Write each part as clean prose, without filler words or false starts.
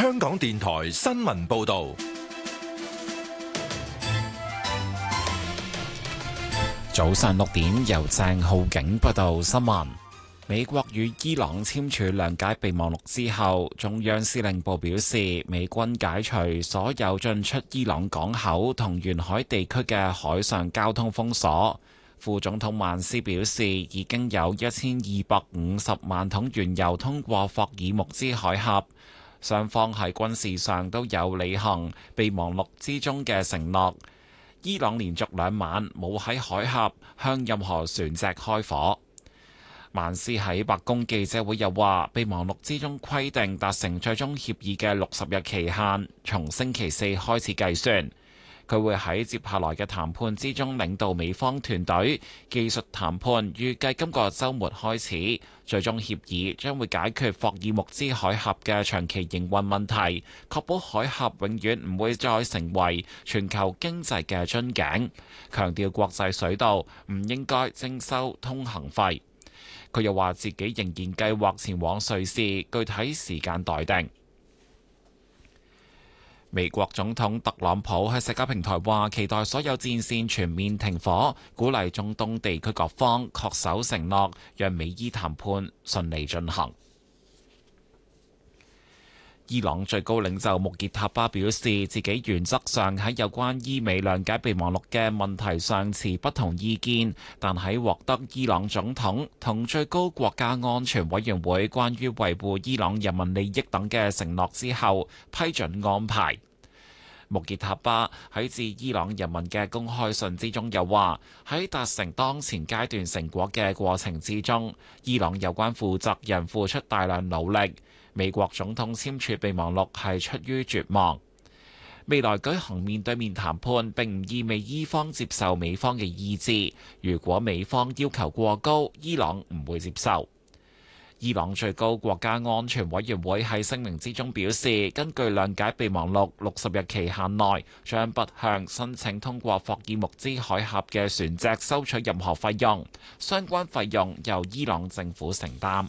香港電台新聞報道。 早上6點，由鄭浩景報道新聞。美國與伊朗簽署諒解備忘錄之後，中央司令部表示，美軍解除所有進出伊朗港口同沿海地區嘅海上交通封鎖。副總統曼斯表示，已經有1250萬桶原油通過霍爾木茲海峽。雙方喺軍事上都有履行備忘錄之中嘅承諾。伊朗連續2晚冇喺海峽向任何船隻開火。曼斯喺白宮記者會又話，備忘錄之中規定達成最終協議嘅60日期限，從星期4開始計算。佢會喺接下來嘅談判之中領導美方團隊，技術談判預計今個週末開始，最終協議將會解決霍爾木茲海峽嘅長期營運問題，確保海峽永遠唔會再成為全球經濟嘅樽頸，強調國際水道唔應該徵收通行費。佢又話自己仍然計劃前往瑞士，具體時間待定。美國總統特朗普喺社交平台話，期待所有戰線全面停火，鼓勵中東地區各方恪守承諾，讓美伊談判順利進行。伊朗最高領袖穆傑塔巴表示，自己原則上喺有關伊美諒解備忘錄嘅問題上持不同意見，但喺獲得伊朗總統同最高國家安全委員會關於維護伊朗人民利益等嘅承諾之後，批准安排。穆傑塔巴喺致伊朗人民嘅公開信之中又話，喺達成當前階段成果嘅過程之中，伊朗有關負責人付出大量努力。美國總統簽署備忘錄係出於絕望。未來舉行面對面談判並唔意味伊方接受美方嘅意志。如果美方要求過高，伊朗唔會接受。伊朗最高國家安全委員會喺聲明之中表示，根據諒解備忘錄60日期限內，將不向申請通過霍爾木茲海峽嘅船隻收取任何費用，相關費用由伊朗政府承擔。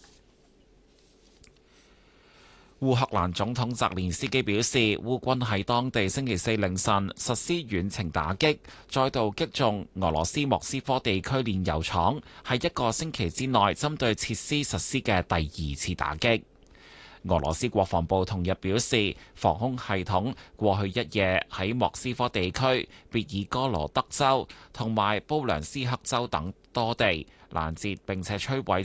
烏克蘭總統澤連斯基表示，烏軍喺當地星期4凌晨實施遠程打擊，再度擊中俄羅斯莫斯科地區煉油廠，係1個星期之內針對設施實施嘅第2次打擊。俄羅斯國防部同日表示，防空系統過去1夜喺莫斯科地區、別爾哥羅德州同埋布良斯克州等多地攔截並且摧毀